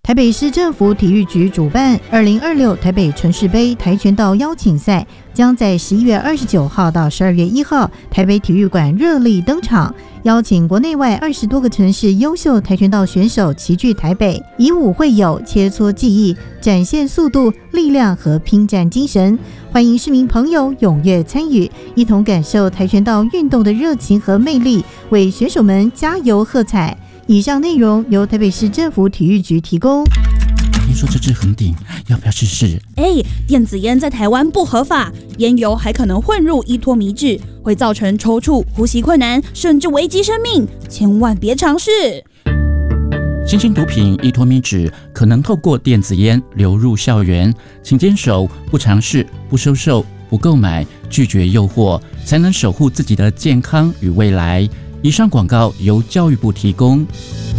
台北市政府体育局主办2026台北城市杯跆拳道邀请赛，将在11月29号到12月1号台北体育馆热力登场，邀请国内外20多个城市优秀跆拳道选手齐聚台北，以武会友，切磋技艺，展现速度、力量和拼战精神。欢迎市民朋友踊跃参与，一同感受跆拳道运动的热情和魅力，为选手们加油喝彩。以上内容由台北市政府体育局提供。 听说这支横顶，要不要试试？ 电子烟在台湾不合法，烟油还可能混入依托米脂，会造成抽搐、呼吸困难，甚至危及生命，千万别尝试。 新兴毒品依托米脂可能透过电子烟流入校园，请坚守不尝试、不收受、不购买，拒绝诱惑，才能守护自己的健康与未来。以上广告由教育部提供。